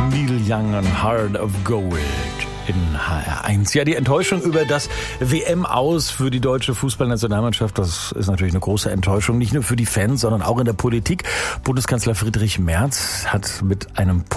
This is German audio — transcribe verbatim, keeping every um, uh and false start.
Neil Young und Heart of Gold in H R eins. Ja, die Enttäuschung über das W M-Aus für die deutsche Fußballnationalmannschaft, das ist natürlich eine große Enttäuschung, nicht nur für die Fans, sondern auch in der Politik. Bundeskanzler Friedrich Merz hat mit einem Post